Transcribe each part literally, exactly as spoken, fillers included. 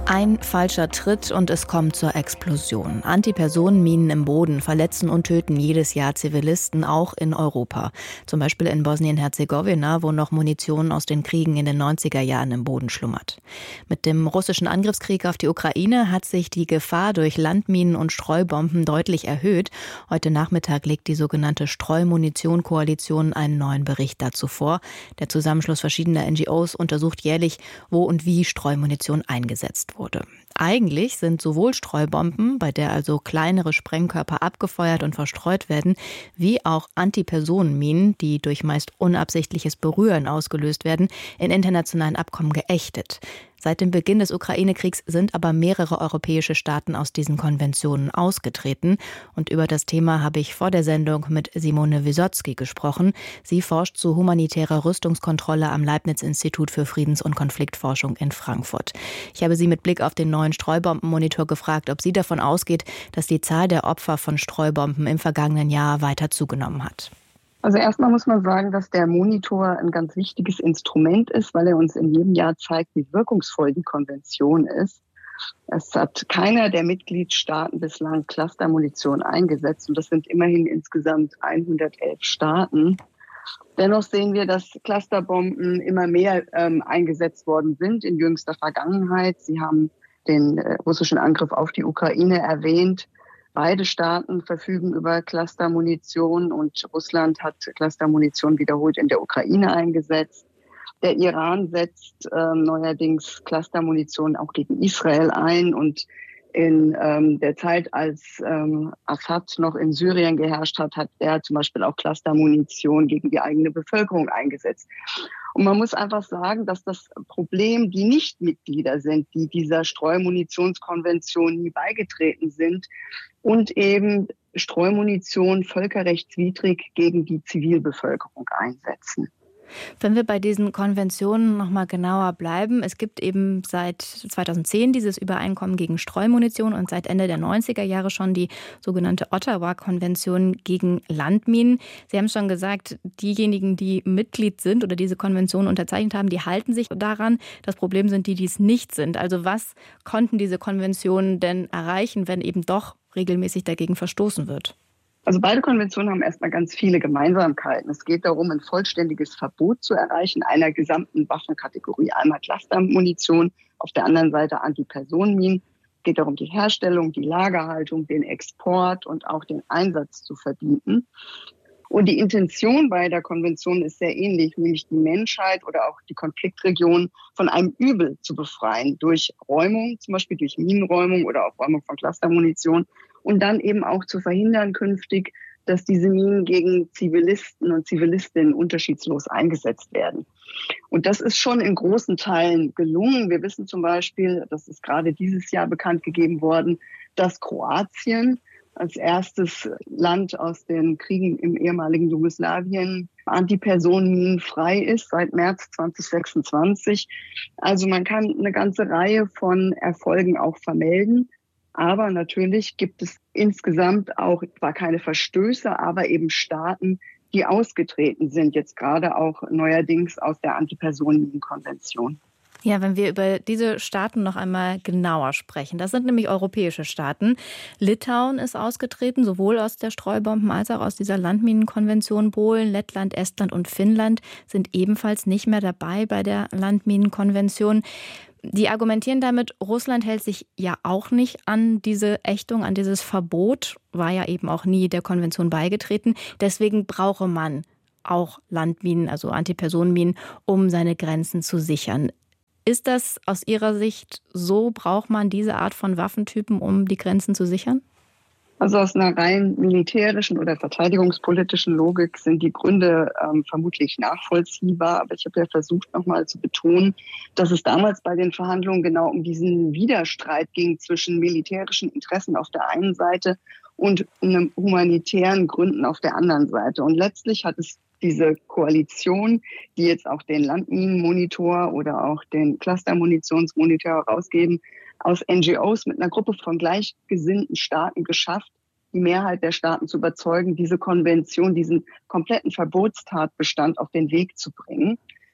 Ein falscher Tritt und es kommt zur Explosion. Antipersonenminen im Boden verletzen und töten jedes Jahr Zivilisten, auch in Europa. Zum Beispiel in Bosnien-Herzegowina, wo noch Munition aus den Kriegen in den neunziger Jahren im Boden schlummert. Mit dem russischen Angriffskrieg auf die Ukraine hat sich die Gefahr durch Landminen und Streubomben deutlich erhöht. Heute Nachmittag legt die sogenannte Streumunition-Koalition einen neuen Bericht dazu vor. Der Zusammenschluss verschiedener N G Os untersucht jährlich, wo und wie Streumunition eingesetzt wurde. Wurde. Eigentlich sind sowohl Streubomben, bei der also kleinere Sprengkörper abgefeuert und verstreut werden, wie auch Antipersonenminen, die durch meist unabsichtliches Berühren ausgelöst werden, in internationalen Abkommen geächtet. Seit dem Beginn des Ukraine-Kriegs sind aber mehrere europäische Staaten aus diesen Konventionen ausgetreten. Und über das Thema habe ich vor der Sendung mit Simone Wysocki gesprochen. Sie forscht zu humanitärer Rüstungskontrolle am Leibniz-Institut für Friedens- und Konfliktforschung in Frankfurt. Ich habe sie mit Blick auf den neuen Streubombenmonitor gefragt, ob sie davon ausgeht, dass die Zahl der Opfer von Streubomben im vergangenen Jahr weiter zugenommen hat. Also erstmal muss man sagen, dass der Monitor ein ganz wichtiges Instrument ist, weil er uns in jedem Jahr zeigt, wie wirkungsvoll die Konvention ist. Es hat keiner der Mitgliedstaaten bislang Clustermunition eingesetzt und das sind immerhin insgesamt hundertelf Staaten. Dennoch sehen wir, dass Clusterbomben immer mehr ähm, eingesetzt worden sind in jüngster Vergangenheit. Sie haben den äh, russischen Angriff auf die Ukraine erwähnt. Beide Staaten verfügen über Clustermunition und Russland hat Clustermunition wiederholt in der Ukraine eingesetzt. Der Iran setzt ähm, neuerdings Clustermunition auch gegen Israel ein und in ähm, der Zeit, als ähm, Assad noch in Syrien geherrscht hat, hat er zum Beispiel auch Clustermunition gegen die eigene Bevölkerung eingesetzt. Und man muss einfach sagen, dass das Problem die Nichtmitglieder sind, die dieser Streumunitionskonvention nie beigetreten sind und eben Streumunition völkerrechtswidrig gegen die Zivilbevölkerung einsetzen. Wenn wir bei diesen Konventionen noch mal genauer bleiben, es gibt eben seit zweitausendzehn dieses Übereinkommen gegen Streumunition und seit Ende der neunziger Jahre schon die sogenannte Ottawa-Konvention gegen Landminen. Sie haben schon gesagt, diejenigen, die Mitglied sind oder diese Konvention unterzeichnet haben, die halten sich daran. Das Problem sind die, die es nicht sind. Also was konnten diese Konventionen denn erreichen, wenn eben doch regelmäßig dagegen verstoßen wird? Also beide Konventionen haben erstmal ganz viele Gemeinsamkeiten. Es geht darum, ein vollständiges Verbot zu erreichen einer gesamten Waffenkategorie. Einmal Clustermunition, auf der anderen Seite Antipersonenminen. Es geht darum, die Herstellung, die Lagerhaltung, den Export und auch den Einsatz zu verbieten. Und die Intention beider Konventionen ist sehr ähnlich, nämlich die Menschheit oder auch die Konfliktregion von einem Übel zu befreien, durch Räumung, zum Beispiel durch Minenräumung oder auch Räumung von Clustermunition. Und dann eben auch zu verhindern künftig, dass diese Minen gegen Zivilisten und Zivilistinnen unterschiedslos eingesetzt werden. Und das ist schon in großen Teilen gelungen. Wir wissen zum Beispiel, das ist gerade dieses Jahr bekannt gegeben worden, dass Kroatien als erstes Land aus den Kriegen im ehemaligen Jugoslawien Antipersonenminen frei ist seit März zweitausendsechsundzwanzig. Also man kann eine ganze Reihe von Erfolgen auch vermelden. Aber natürlich gibt es insgesamt auch zwar keine Verstöße, aber eben Staaten, die ausgetreten sind, jetzt gerade auch neuerdings aus der Antipersonenminenkonvention. Ja, wenn wir über diese Staaten noch einmal genauer sprechen. Das sind nämlich europäische Staaten. Litauen ist ausgetreten, sowohl aus der Streubomben- als auch aus dieser Landminenkonvention. Polen, Lettland, Estland und Finnland sind ebenfalls nicht mehr dabei bei der Landminenkonvention. Die argumentieren damit, Russland hält sich ja auch nicht an diese Ächtung, an dieses Verbot, war ja eben auch nie der Konvention beigetreten. Deswegen brauche man auch Landminen, also Antipersonenminen, um seine Grenzen zu sichern. Ist das aus Ihrer Sicht so? Braucht man diese Art von Waffentypen, um die Grenzen zu sichern? Also aus einer rein militärischen oder verteidigungspolitischen Logik sind die Gründe ähm, vermutlich nachvollziehbar. Aber ich habe ja versucht, nochmal zu betonen, dass es damals bei den Verhandlungen genau um diesen Widerstreit ging zwischen militärischen Interessen auf der einen Seite und einem humanitären Gründen auf der anderen Seite. Und letztlich hat es diese Koalition, die jetzt auch den Landminenmonitor oder auch den Clustermunitionsmonitor herausgeben, aus N G Os mit einer Gruppe von gleichgesinnten Staaten geschafft, die Mehrheit der Staaten zu überzeugen, diese Konvention, diesen kompletten Verbotstatbestand auf den Weg zu bringen.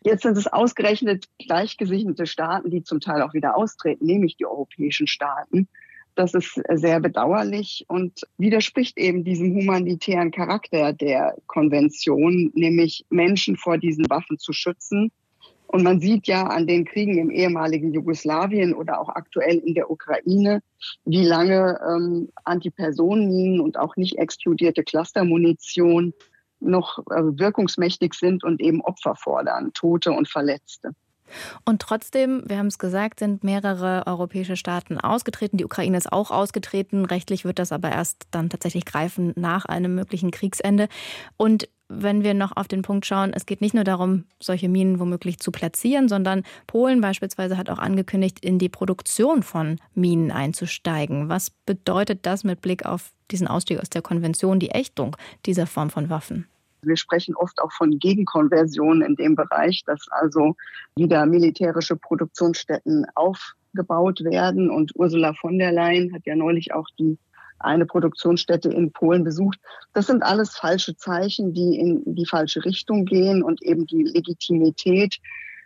Jetzt sind es ausgerechnet gleichgesinnte Staaten, die zum Teil auch wieder austreten, nämlich die europäischen Staaten. Das ist sehr bedauerlich und widerspricht eben diesem humanitären Charakter der Konvention, nämlich Menschen vor diesen Waffen zu schützen. Und man sieht ja an den Kriegen im ehemaligen Jugoslawien oder auch aktuell in der Ukraine, wie lange ähm, Antipersonenminen und auch nicht explodierte Clustermunition noch äh, wirkungsmächtig sind und eben Opfer fordern, Tote und Verletzte. Und trotzdem, wir haben es gesagt, sind mehrere europäische Staaten ausgetreten. Die Ukraine ist auch ausgetreten. Rechtlich wird das aber erst dann tatsächlich greifen nach einem möglichen Kriegsende. Und wenn wir noch auf den Punkt schauen, es geht nicht nur darum, solche Minen womöglich zu platzieren, sondern Polen beispielsweise hat auch angekündigt, in die Produktion von Minen einzusteigen. Was bedeutet das mit Blick auf diesen Ausstieg aus der Konvention, die Ächtung dieser Form von Waffen? Wir sprechen oft auch von Gegenkonversionen in dem Bereich, dass also wieder militärische Produktionsstätten aufgebaut werden. Und Ursula von der Leyen hat ja neulich auch die eine Produktionsstätte in Polen besucht. Das sind alles falsche Zeichen, die in die falsche Richtung gehen und eben die Legitimität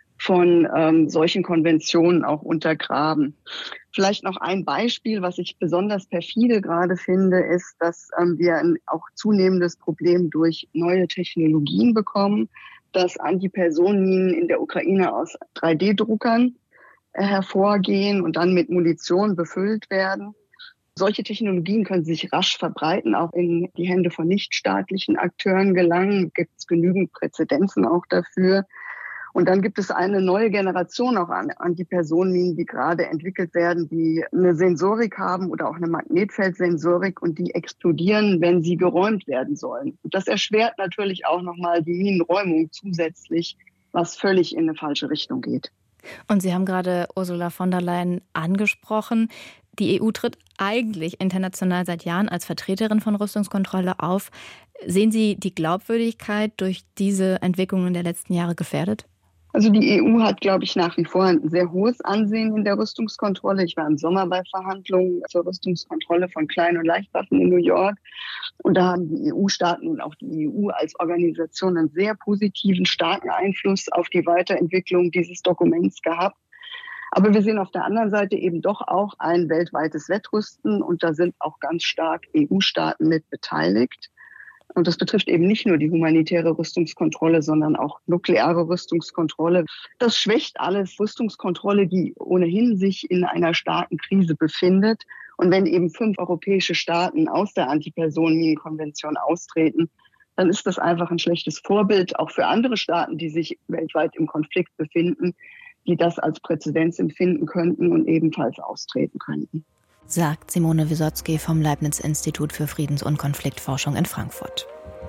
von ähm, solchen Konventionen auch untergraben. Vielleicht noch ein Beispiel, was ich besonders perfide gerade finde, ist, dass ähm, wir ein auch zunehmendes Problem durch neue Technologien bekommen, dass Antipersonenminen in der Ukraine aus drei D Druckern äh, hervorgehen und dann mit Munition befüllt werden. Solche Technologien können sich rasch verbreiten, auch in die Hände von nichtstaatlichen Akteuren gelangen. Gibt es genügend Präzedenzen auch dafür. Und dann gibt es eine neue Generation auch an Antipersonenminen, die gerade entwickelt werden, die eine Sensorik haben oder auch eine Magnetfeldsensorik und die explodieren, wenn sie geräumt werden sollen. Und das erschwert natürlich auch nochmal die Minenräumung zusätzlich, was völlig in eine falsche Richtung geht. Und Sie haben gerade Ursula von der Leyen angesprochen. Die E U tritt eigentlich international seit Jahren als Vertreterin von Rüstungskontrolle auf. Sehen Sie die Glaubwürdigkeit durch diese Entwicklungen der letzten Jahre gefährdet? Also die E U hat, glaube ich, nach wie vor ein sehr hohes Ansehen in der Rüstungskontrolle. Ich war im Sommer bei Verhandlungen zur Rüstungskontrolle von Klein- und Leichtwaffen in New York. Und da haben die E U-Staaten und auch die E U als Organisation einen sehr positiven, starken Einfluss auf die Weiterentwicklung dieses Dokuments gehabt. Aber wir sehen auf der anderen Seite eben doch auch ein weltweites Wettrüsten und da sind auch ganz stark E U-Staaten mit beteiligt. Und das betrifft eben nicht nur die humanitäre Rüstungskontrolle, sondern auch nukleare Rüstungskontrolle. Das schwächt alles Rüstungskontrolle, die ohnehin sich in einer starken Krise befindet. Und wenn eben fünf europäische Staaten aus der Antipersonenminenkonvention austreten, dann ist das einfach ein schlechtes Vorbild, auch für andere Staaten, die sich weltweit im Konflikt befinden, die das als Präzedenz empfinden könnten und ebenfalls austreten könnten. Sagt Simone Wysocki vom Leibniz-Institut für Friedens- und Konfliktforschung in Frankfurt.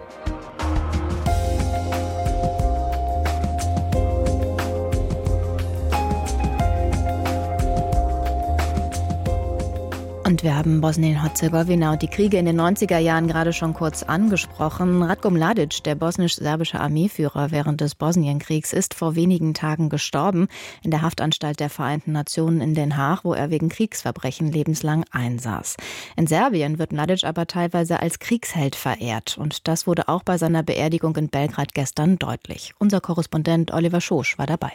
Und wir haben Bosnien-Herzegowina und die Kriege in den neunziger Jahren gerade schon kurz angesprochen. Ratko Mladic, der bosnisch-serbische Armeeführer während des Bosnienkriegs, ist vor wenigen Tagen gestorben in der Haftanstalt der Vereinten Nationen in Den Haag, wo er wegen Kriegsverbrechen lebenslang einsaß. In Serbien wird Mladic aber teilweise als Kriegsheld verehrt. Und das wurde auch bei seiner Beerdigung in Belgrad gestern deutlich. Unser Korrespondent Oliver Schosch war dabei.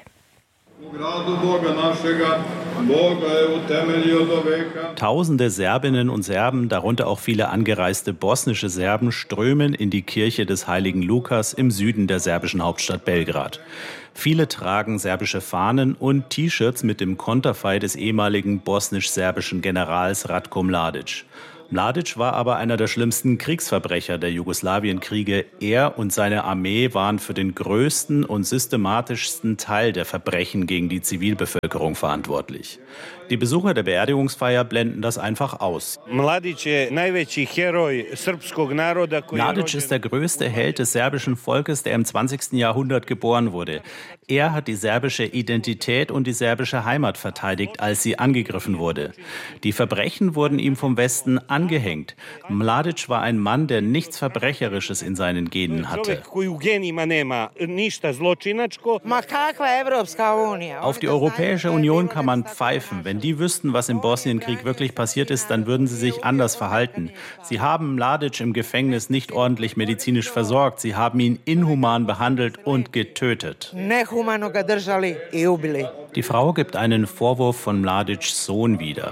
Tausende Serbinnen und Serben, darunter auch viele angereiste bosnische Serben, strömen in die Kirche des heiligen Lukas im Süden der serbischen Hauptstadt Belgrad. Viele tragen serbische Fahnen und T-Shirts mit dem Konterfei des ehemaligen bosnisch-serbischen Generals Ratko Mladic. Mladic war aber einer der schlimmsten Kriegsverbrecher der Jugoslawienkriege. Er und seine Armee waren für den größten und systematischsten Teil der Verbrechen gegen die Zivilbevölkerung verantwortlich. Die Besucher der Beerdigungsfeier blenden das einfach aus. Mladic ist der größte Held des serbischen Volkes, der im zwanzigsten Jahrhundert geboren wurde. Er hat die serbische Identität und die serbische Heimat verteidigt, als sie angegriffen wurde. Die Verbrechen wurden ihm vom Westen angehängt. Mladic war ein Mann, der nichts Verbrecherisches in seinen Genen hatte. Auf die Europäische Union kann man pfeifen. Wenn die wüssten, was im Bosnienkrieg wirklich passiert ist, dann würden sie sich anders verhalten. Sie haben Mladic im Gefängnis nicht ordentlich medizinisch versorgt. Sie haben ihn inhuman behandelt und getötet. Die Frau gibt einen Vorwurf von Mladics Sohn wieder.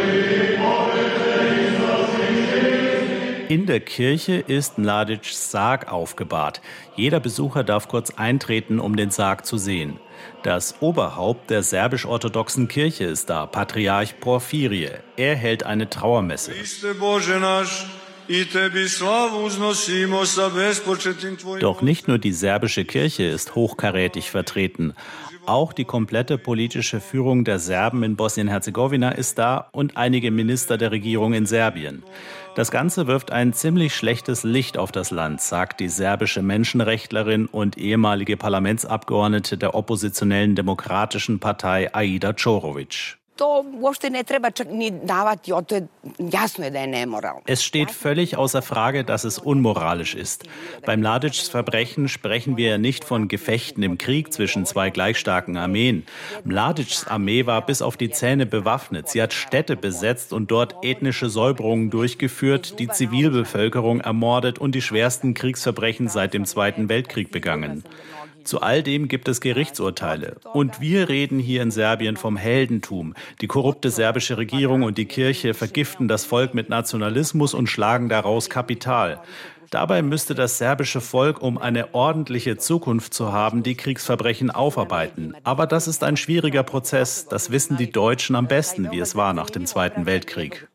In der Kirche ist Mladics Sarg aufgebahrt. Jeder Besucher darf kurz eintreten, um den Sarg zu sehen. Das Oberhaupt der serbisch-orthodoxen Kirche ist da, Patriarch Porphyrie. Er hält eine Trauermesse. Doch nicht nur die serbische Kirche ist hochkarätig vertreten. Auch die komplette politische Führung der Serben in Bosnien-Herzegowina ist da und einige Minister der Regierung in Serbien. Das Ganze wirft ein ziemlich schlechtes Licht auf das Land, sagt die serbische Menschenrechtlerin und ehemalige Parlamentsabgeordnete der oppositionellen Demokratischen Partei Aida Ćorović. Es steht völlig außer Frage, dass es unmoralisch ist. Bei Mladics Verbrechen sprechen wir nicht von Gefechten im Krieg zwischen zwei gleich starken Armeen. Mladics Armee war bis auf die Zähne bewaffnet. Sie hat Städte besetzt und dort ethnische Säuberungen durchgeführt, die Zivilbevölkerung ermordet und die schwersten Kriegsverbrechen seit dem Zweiten Weltkrieg begangen. Zu all dem gibt es Gerichtsurteile. Und wir reden hier in Serbien vom Heldentum. Die korrupte serbische Regierung und die Kirche vergiften das Volk mit Nationalismus und schlagen daraus Kapital. Dabei müsste das serbische Volk, um eine ordentliche Zukunft zu haben, die Kriegsverbrechen aufarbeiten. Aber das ist ein schwieriger Prozess. Das wissen die Deutschen am besten, wie es war nach dem Zweiten Weltkrieg.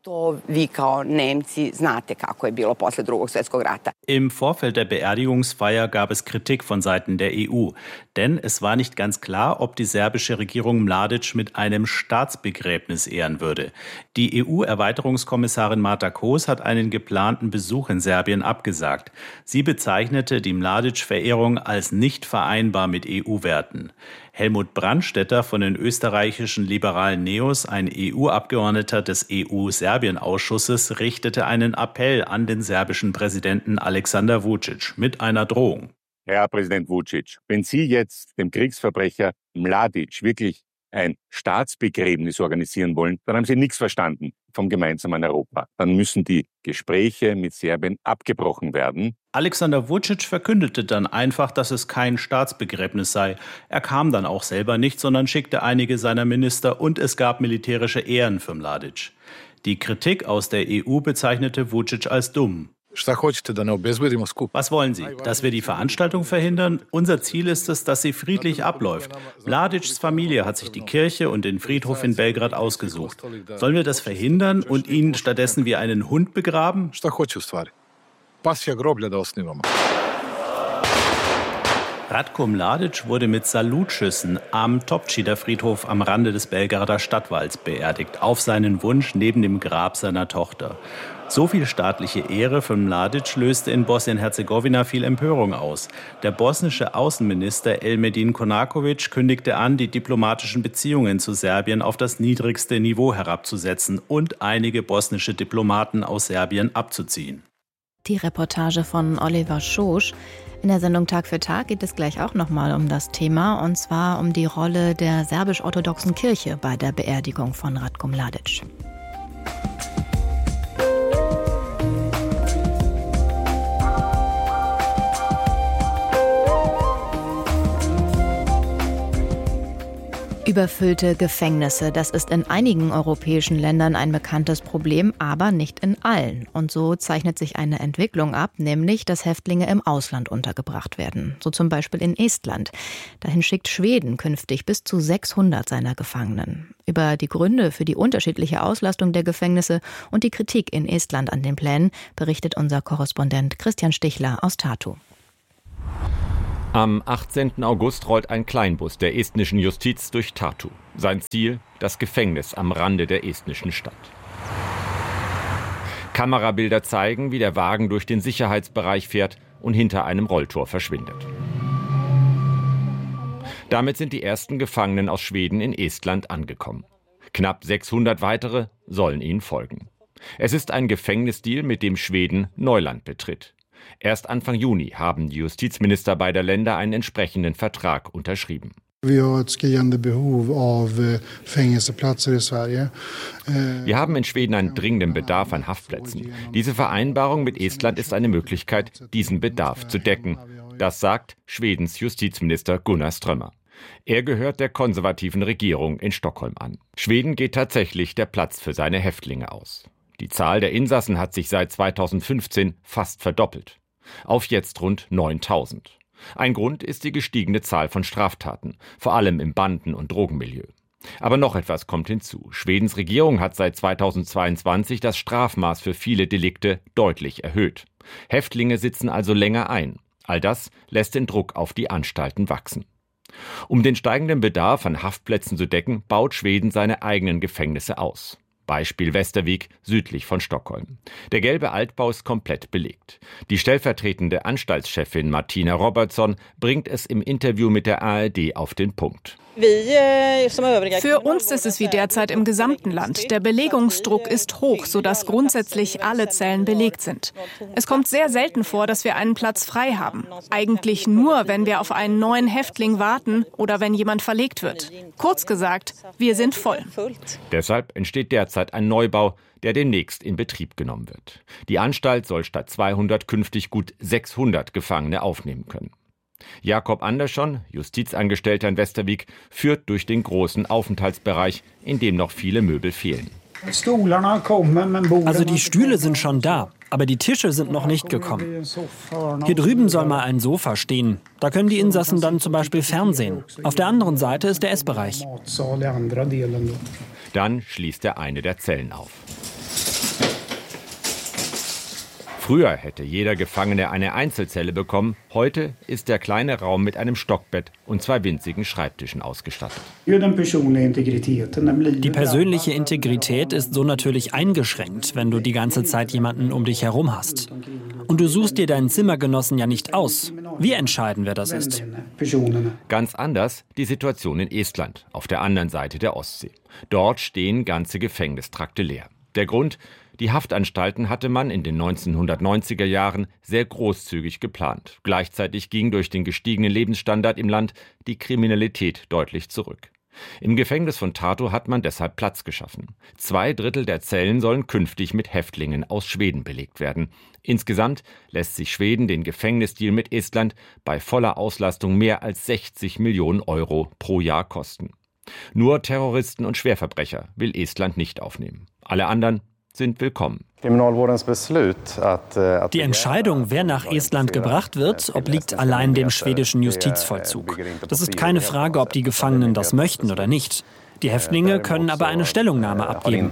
Im Vorfeld der Beerdigungsfeier gab es Kritik von Seiten der E U. Denn es war nicht ganz klar, ob die serbische Regierung Mladic mit einem Staatsbegräbnis ehren würde. Die E U-Erweiterungskommissarin Marta Kos hat einen geplanten Besuch in Serbien abgesagt. Sie bezeichnete die Mladic-Verehrung als nicht vereinbar mit E U-Werten. Helmut Brandstätter von den österreichischen liberalen Neos, ein E U-Abgeordneter des E U-Serbien-Ausschusses, richtete einen Appell an den serbischen Präsidenten Alexander Vučić mit einer Drohung. Herr Präsident Vučić, wenn Sie jetzt dem Kriegsverbrecher Mladic wirklich ein Staatsbegräbnis organisieren wollen, dann haben Sie nichts verstanden vom gemeinsamen Europa. Dann müssen die Gespräche mit Serbien abgebrochen werden. Alexander Vučić verkündete dann einfach, dass es kein Staatsbegräbnis sei. Er kam dann auch selber nicht, sondern schickte einige seiner Minister und es gab militärische Ehren für Mladic. Die Kritik aus der E U bezeichnete Vučić als dumm. Was wollen Sie? Dass wir die Veranstaltung verhindern? Unser Ziel ist es, dass sie friedlich abläuft. Mladics Familie hat sich die Kirche und den Friedhof in Belgrad ausgesucht. Sollen wir das verhindern und ihn stattdessen wie einen Hund begraben? Ratko Mladic wurde mit Salutschüssen am Topčider-Friedhof am Rande des Belgrader Stadtwalds beerdigt, auf seinen Wunsch neben dem Grab seiner Tochter. So viel staatliche Ehre für Mladic löste in Bosnien-Herzegowina viel Empörung aus. Der bosnische Außenminister Elmedin Konaković kündigte an, die diplomatischen Beziehungen zu Serbien auf das niedrigste Niveau herabzusetzen und einige bosnische Diplomaten aus Serbien abzuziehen. Die Reportage von Oliver Schosch. In der Sendung Tag für Tag geht es gleich auch nochmal um das Thema, und zwar um die Rolle der serbisch-orthodoxen Kirche bei der Beerdigung von Ratko Mladic. Überfüllte Gefängnisse, das ist in einigen europäischen Ländern ein bekanntes Problem, aber nicht in allen. Und so zeichnet sich eine Entwicklung ab, nämlich, dass Häftlinge im Ausland untergebracht werden. So zum Beispiel in Estland. Dahin schickt Schweden künftig bis zu sechshundert seiner Gefangenen. Über die Gründe für die unterschiedliche Auslastung der Gefängnisse und die Kritik in Estland an den Plänen berichtet unser Korrespondent Christian Stichler aus Tartu. Am achtzehnten August rollt ein Kleinbus der estnischen Justiz durch Tartu. Sein Ziel, das Gefängnis am Rande der estnischen Stadt. Kamerabilder zeigen, wie der Wagen durch den Sicherheitsbereich fährt und hinter einem Rolltor verschwindet. Damit sind die ersten Gefangenen aus Schweden in Estland angekommen. Knapp sechshundert weitere sollen ihnen folgen. Es ist ein Gefängnisdeal, mit dem Schweden Neuland betritt. Erst Anfang Juni haben die Justizminister beider Länder einen entsprechenden Vertrag unterschrieben. Wir haben in Schweden einen dringenden Bedarf an Haftplätzen. Diese Vereinbarung mit Estland ist eine Möglichkeit, diesen Bedarf zu decken. Das sagt Schwedens Justizminister Gunnar Strömmer. Er gehört der konservativen Regierung in Stockholm an. Schweden geht tatsächlich der Platz für seine Häftlinge aus. Die Zahl der Insassen hat sich seit zweitausendfünfzehn fast verdoppelt. Auf jetzt rund neuntausend. Ein Grund ist die gestiegene Zahl von Straftaten, vor allem im Banden- und Drogenmilieu. Aber noch etwas kommt hinzu. Schwedens Regierung hat seit zweitausendzweiundzwanzig das Strafmaß für viele Delikte deutlich erhöht. Häftlinge sitzen also länger ein. All das lässt den Druck auf die Anstalten wachsen. Um den steigenden Bedarf an Haftplätzen zu decken, baut Schweden seine eigenen Gefängnisse aus. Beispiel Västervik südlich von Stockholm. Der gelbe Altbau ist komplett belegt. Die stellvertretende Anstaltschefin Martina Robertsson bringt es im Interview mit der A R D auf den Punkt. Für uns ist es wie derzeit im gesamten Land. Der Belegungsdruck ist hoch, sodass grundsätzlich alle Zellen belegt sind. Es kommt sehr selten vor, dass wir einen Platz frei haben. Eigentlich nur, wenn wir auf einen neuen Häftling warten oder wenn jemand verlegt wird. Kurz gesagt, wir sind voll. Deshalb entsteht derzeit ein Neubau, der demnächst in Betrieb genommen wird. Die Anstalt soll statt zweihundert künftig gut sechshundert Gefangene aufnehmen können. Jakob Andersson, Justizangestellter in Västervik, führt durch den großen Aufenthaltsbereich, in dem noch viele Möbel fehlen. Also die Stühle sind schon da, aber die Tische sind noch nicht gekommen. Hier drüben soll mal ein Sofa stehen. Da können die Insassen dann zum Beispiel fernsehen. Auf der anderen Seite ist der Essbereich. Dann schließt er eine der Zellen auf. Früher hätte jeder Gefangene eine Einzelzelle bekommen. Heute ist der kleine Raum mit einem Stockbett und zwei winzigen Schreibtischen ausgestattet. Die persönliche Integrität ist so natürlich eingeschränkt, wenn du die ganze Zeit jemanden um dich herum hast. Und du suchst dir deinen Zimmergenossen ja nicht aus. Wir entscheiden, wer das ist. Ganz anders die Situation in Estland, auf der anderen Seite der Ostsee. Dort stehen ganze Gefängnistrakte leer. Der Grund: Die Haftanstalten hatte man in den neunzehnhundertneunziger Jahren sehr großzügig geplant. Gleichzeitig ging durch den gestiegenen Lebensstandard im Land die Kriminalität deutlich zurück. Im Gefängnis von Tartu hat man deshalb Platz geschaffen. Zwei Drittel der Zellen sollen künftig mit Häftlingen aus Schweden belegt werden. Insgesamt lässt sich Schweden den Gefängnisdeal mit Estland bei voller Auslastung mehr als sechzig Millionen Euro pro Jahr kosten. Nur Terroristen und Schwerverbrecher will Estland nicht aufnehmen. Alle anderen sind willkommen. Die Entscheidung, wer nach Estland gebracht wird, obliegt allein dem schwedischen Justizvollzug. Das ist keine Frage, ob die Gefangenen das möchten oder nicht. Die Häftlinge können aber eine Stellungnahme abgeben.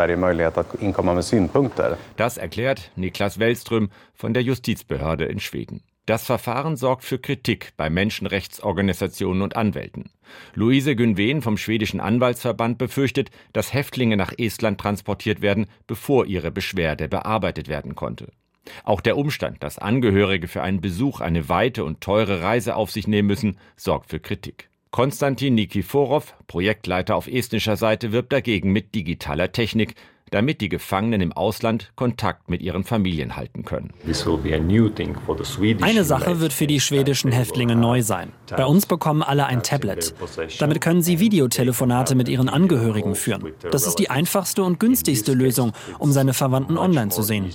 Das erklärt Niklas Wellström von der Justizbehörde in Schweden. Das Verfahren sorgt für Kritik bei Menschenrechtsorganisationen und Anwälten. Luise Günven vom schwedischen Anwaltsverband befürchtet, dass Häftlinge nach Estland transportiert werden, bevor ihre Beschwerde bearbeitet werden konnte. Auch der Umstand, dass Angehörige für einen Besuch eine weite und teure Reise auf sich nehmen müssen, sorgt für Kritik. Konstantin Nikiforov, Projektleiter auf estnischer Seite, wirbt dagegen mit digitaler Technik, damit die Gefangenen im Ausland Kontakt mit ihren Familien halten können. Eine Sache wird für die schwedischen Häftlinge neu sein. Bei uns bekommen alle ein Tablet. Damit können sie Videotelefonate mit ihren Angehörigen führen. Das ist die einfachste und günstigste Lösung, um seine Verwandten online zu sehen.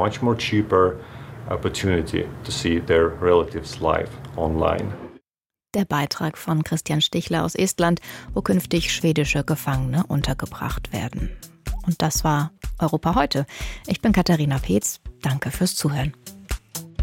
Der Beitrag von Christian Stichler aus Estland, wo künftig schwedische Gefangene untergebracht werden. Und das war Europa heute. Ich bin Katharina Peetz. Danke fürs Zuhören.